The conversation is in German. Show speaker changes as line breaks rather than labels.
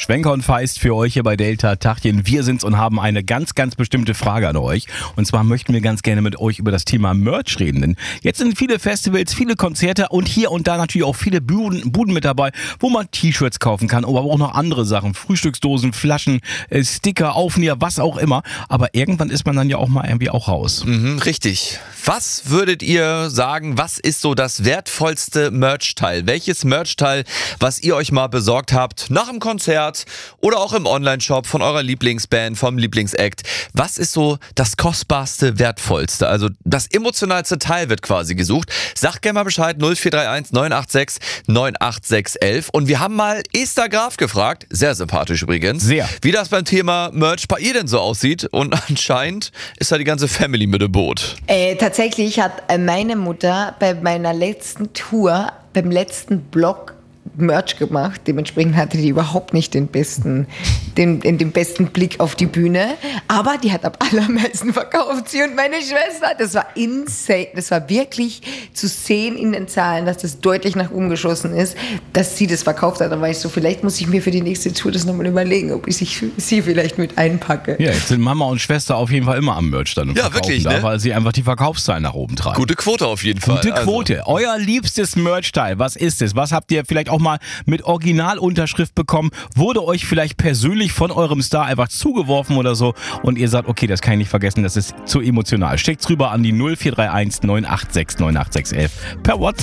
Schwenker und Feist für euch hier bei Delta Tachchen. Wir sind's und haben eine ganz, ganz bestimmte Frage an euch. Und zwar möchten wir ganz gerne mit euch über das Thema Merch reden. Denn jetzt sind viele Festivals, viele Konzerte und hier und da natürlich auch viele Buden mit dabei, wo man T-Shirts kaufen kann, aber auch noch andere Sachen. Frühstücksdosen, Flaschen, Sticker, Aufnäher, was auch immer. Aber irgendwann ist man dann ja auch mal irgendwie auch raus.
Richtig. Was würdet ihr sagen, was ist so das wertvollste Merch-Teil? Welches Merch-Teil, was ihr euch mal besorgt habt, nach dem Konzert oder auch im Online-Shop von eurer Lieblingsband, vom Lieblingsakt? Was ist so das kostbarste, wertvollste? Also das emotionalste Teil wird quasi gesucht. Sagt gerne mal Bescheid, 0431 986 98611. Und wir haben mal Esther Graf gefragt, sehr sympathisch übrigens,
Sehr.
wie das beim Thema Merch bei ihr denn so aussieht. Und anscheinend ist da die ganze Family mit im Boot.
Tatsächlich hat meine Mutter bei meiner letzten Tour, beim letzten Block Merch gemacht. Dementsprechend hatte die überhaupt nicht den besten Blick auf die Bühne. Aber die hat am allermeisten verkauft. Sie und meine Schwester. Das war insane. Das war wirklich zu sehen in den Zahlen, dass das deutlich nach oben geschossen ist, dass sie das verkauft hat. Da war ich so, vielleicht muss ich mir für die nächste Tour das nochmal überlegen, ob ich sie vielleicht mit einpacke.
Ja, jetzt sind Mama und Schwester auf jeden Fall immer am Merch dann und
Ja,
verkaufen
wirklich,
da,
ne?
weil sie einfach die Verkaufszahlen nach oben treiben.
Gute Quote auf jeden Fall.
Gute Quote. Euer liebstes Merch-Teil, was ist es? Was habt ihr vielleicht auch mal mit Originalunterschrift bekommen? Wurde euch vielleicht persönlich von eurem Star einfach zugeworfen oder so und ihr sagt, okay, das kann ich nicht vergessen, das ist zu emotional. Schickt's rüber an die 0431 986 98611 per WhatsApp.